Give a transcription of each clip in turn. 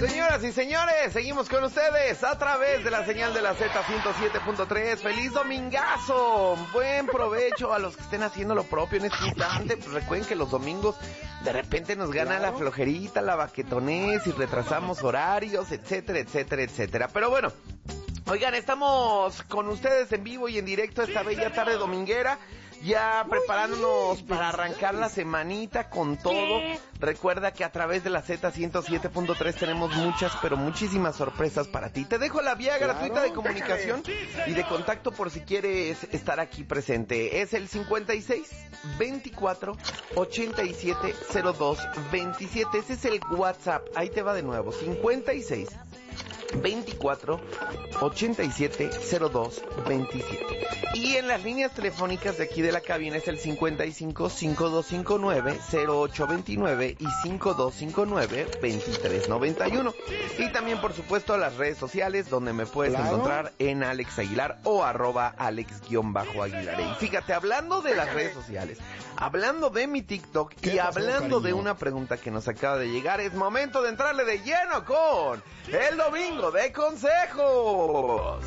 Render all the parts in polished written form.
Señoras y señores, seguimos con ustedes a través de la señal de la Z107.3. ¡Feliz domingazo! Buen provecho a los que estén haciendo lo propio en este instante. Pues recuerden que los domingos de repente nos gana la flojerita, la baquetonés y retrasamos horarios, etcétera, etcétera, etcétera. Pero bueno, oigan, estamos con ustedes en vivo y en directo esta bella tarde dominguera. Ya preparándonos para arrancar la semanita con todo. Recuerda que a través de la Z107.3 tenemos muchas, pero muchísimas sorpresas para ti. Te dejo la vía gratuita de comunicación y de contacto por si quieres estar aquí presente. Es el 56 24 87 02 27. Ese es el WhatsApp. Ahí te va de nuevo. 56 24 87 02 27. Y en las líneas telefónicas de aquí de la cabina es el 55 5259 0829 y 5259 2391. Y también por supuesto las redes sociales donde me puedes encontrar en Alex Aguilar o @Alex_Aguilar. Y fíjate, hablando de las redes sociales, hablando de mi TikTok y hablando de una pregunta que nos acaba de llegar, es momento de entrarle de lleno con el domingo de consejos.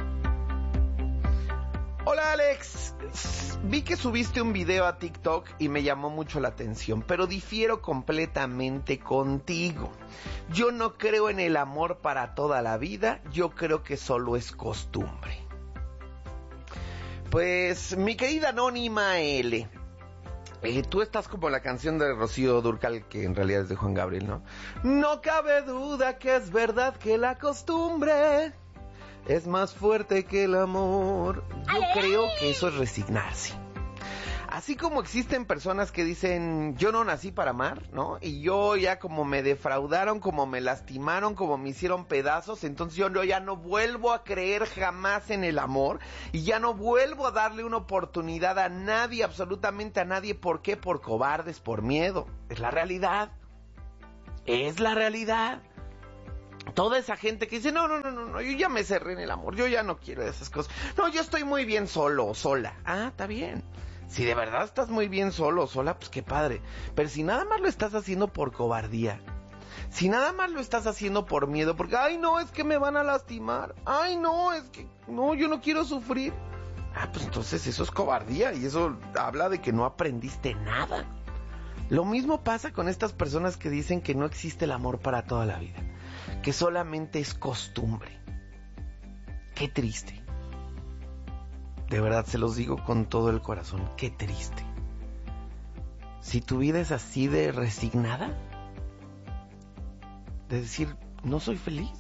Hola Alex, vi que subiste un video a TikTok y me llamó mucho la atención, pero difiero completamente contigo. Yo no creo en el amor para toda la vida, yo creo que solo es costumbre. Pues mi querida Anónima L, tú estás como la canción de Rocío Dúrcal, que en realidad es de Juan Gabriel, ¿no? No cabe duda que es verdad que la costumbre es más fuerte que el amor. Yo creo que eso es resignarse. Así como existen personas que dicen, yo no nací para amar, ¿no? Y yo ya como me defraudaron, como me lastimaron, como me hicieron pedazos, entonces yo ya no vuelvo a creer jamás en el amor y ya no vuelvo a darle una oportunidad a nadie, absolutamente a nadie. ¿Por qué? Por cobardes, por miedo. Es la realidad. Es la realidad. Toda esa gente que dice, no, yo ya me cerré en el amor, yo ya no quiero esas cosas. No, yo estoy muy bien solo o sola. Ah, está bien. Si de verdad estás muy bien solo o sola, pues qué padre. Pero si nada más lo estás haciendo por cobardía, si nada más lo estás haciendo por miedo, porque, ay, no, es que me van a lastimar. Ay, no, es que, no, yo no quiero sufrir. Ah, pues entonces eso es cobardía y eso habla de que no aprendiste nada. Lo mismo pasa con estas personas que dicen que no existe el amor para toda la vida, que solamente es costumbre. Qué triste. De verdad se los digo con todo el corazón, qué triste. Si tu vida es así de resignada, de decir, no soy feliz,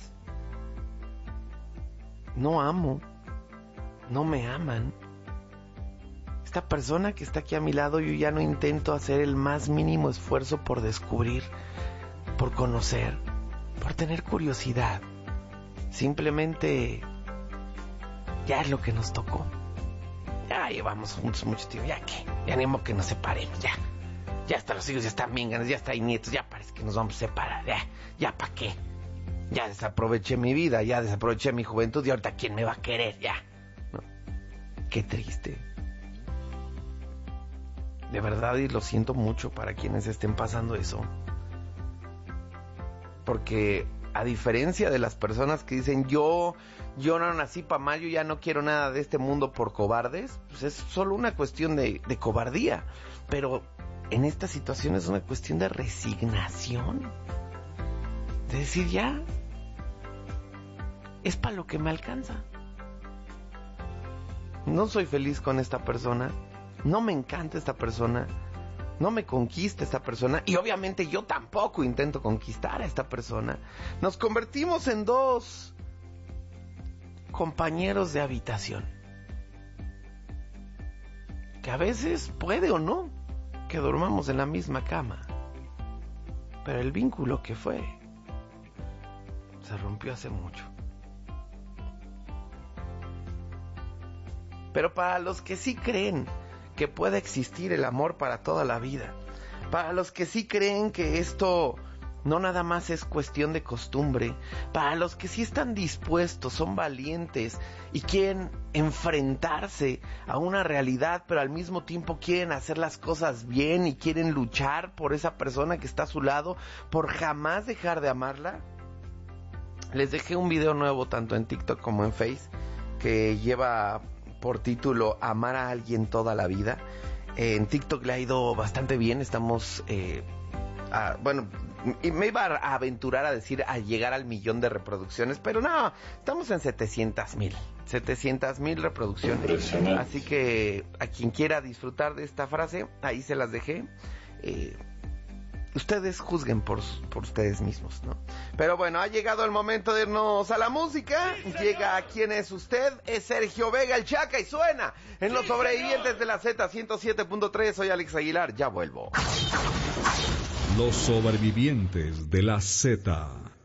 no amo, no me aman. Esta persona que está aquí a mi lado, yo ya no intento hacer el más mínimo esfuerzo por descubrir, por conocer, por tener curiosidad. Simplemente ya es lo que nos tocó. Ya llevamos juntos mucho tiempo, ya que, ya ni modo que nos separemos, ya hasta los hijos ya están bien grandes, ya hasta hay nietos, ya parece que nos vamos a separar, ya para qué. Ya desaproveché mi vida, ya desaproveché mi juventud y ahorita quién me va a querer, ya. ¿No? Qué triste. De verdad, y lo siento mucho para quienes estén pasando eso. Porque a diferencia de las personas que dicen yo no nací para mal, yo ya no quiero nada de este mundo por cobardes, pues es solo una cuestión de cobardía. Pero en esta situación es una cuestión de resignación. De decir, ya, es para lo que me alcanza. No soy feliz con esta persona, no me encanta esta persona, no me conquista esta persona y obviamente yo tampoco intento conquistar a esta persona. Nos convertimos en dos compañeros de habitación, que a veces puede o no que durmamos en la misma cama, pero el vínculo que fue se rompió hace mucho. Pero para los que sí creen que puede existir el amor para toda la vida, para los que sí creen que esto no nada más es cuestión de costumbre, para los que sí están dispuestos, son valientes y quieren enfrentarse a una realidad, pero al mismo tiempo quieren hacer las cosas bien y quieren luchar por esa persona que está a su lado, por jamás dejar de amarla, Les dejé un video nuevo tanto en TikTok como en Face que lleva por título Amar a alguien toda la vida. En TikTok le ha ido bastante bien. Estamos, y me iba a aventurar a decir a llegar al 1,000,000 de reproducciones, pero no, estamos en 700,000 reproducciones. Así que a quien quiera disfrutar de esta frase, ahí se las dejé. Ustedes juzguen por ustedes mismos, ¿no? Pero bueno, ha llegado el momento de irnos a la música. Llega ¿Quién es usted? Es Sergio Vega, el Chaca, y suena en Los Sobrevivientes de la Z 107.3. Soy Alex Aguilar, ya vuelvo. Los Sobrevivientes de la Z.